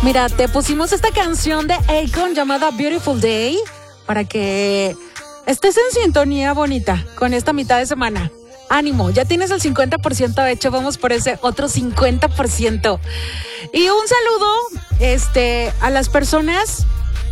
Mira, te pusimos esta canción de Akon llamada Beautiful Day para que estés en sintonía bonita con esta mitad de semana. Ánimo, ya tienes el 50% hecho, vamos por ese otro 50%. Y un saludo a las personas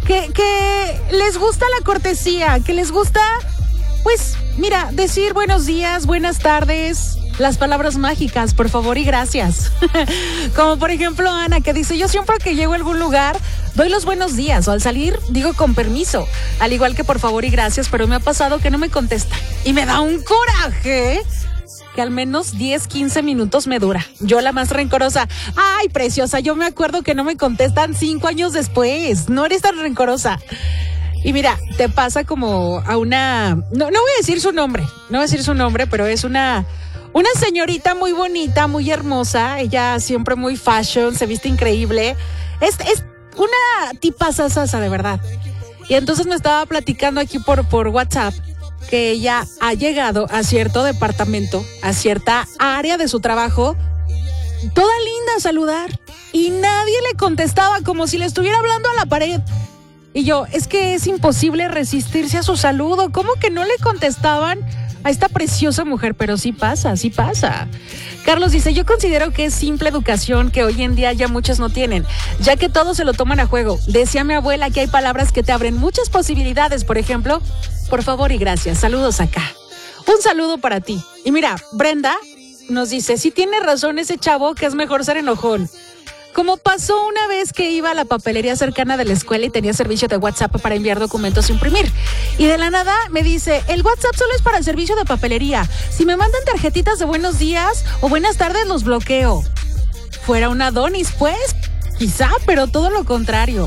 que les gusta la cortesía, que les gusta, pues, mira, decir buenos días, buenas tardes, las palabras mágicas, por favor y gracias. Como por ejemplo Ana, que dice, yo siempre que llego a algún lugar doy los buenos días o al salir digo con permiso, al igual que por favor y gracias, pero me ha pasado que no me contesta y me da un coraje que al menos 10, 15 minutos me dura. Yo la más rencorosa. Ay, preciosa, yo me acuerdo que no me contestan 5 años después. No eres tan rencorosa. Y mira, te pasa como a una... No voy a decir su nombre, pero es una señorita muy bonita, muy hermosa. Ella siempre muy fashion, se viste increíble. Es una tipa sasasa, de verdad. Y entonces me estaba platicando aquí por WhatsApp que ella ha llegado a cierto departamento, a cierta área de su trabajo, toda linda a saludar. Y nadie le contestaba, como si le estuviera hablando a la pared. Y yo, es que es imposible resistirse a su saludo. ¿Cómo que no le contestaban a esta preciosa mujer? Pero sí pasa, sí pasa. Carlos dice, yo considero que es simple educación que hoy en día ya muchos no tienen, ya que todos se lo toman a juego. Decía mi abuela que hay palabras que te abren muchas posibilidades. Por ejemplo, por favor y gracias. Saludos acá. Un saludo para ti. Y mira, Brenda nos dice, sí tiene razón ese chavo que es mejor ser enojón. Como pasó una vez que iba a la papelería cercana de la escuela y tenía servicio de WhatsApp para enviar documentos e imprimir. Y de la nada me dice, el WhatsApp solo es para el servicio de papelería. Si me mandan tarjetitas de buenos días o buenas tardes, los bloqueo. Fuera un Adonis, pues, quizá, pero todo lo contrario.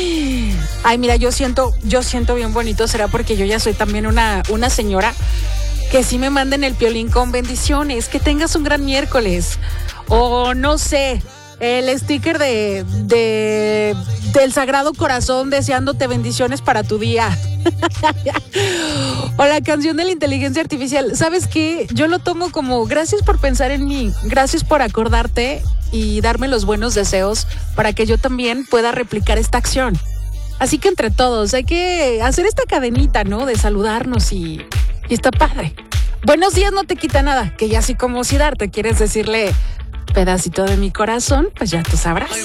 Ay, mira, yo siento bien bonito. ¿Será porque yo ya soy también una señora que sí me manden el piolín con bendiciones? Que tengas un gran miércoles. O no sé, el sticker del Sagrado Corazón deseándote bendiciones para tu día. O la canción de la inteligencia artificial. ¿Sabes qué? Yo lo tomo como gracias por pensar en mí, gracias por acordarte y darme los buenos deseos para que yo también pueda replicar esta acción. Así que entre todos hay que hacer esta cadenita, ¿no? De saludarnos y está padre. Buenos días no te quita nada, que ya así como si darte quieres decirle pedacito de mi corazón, pues ya tú sabrás.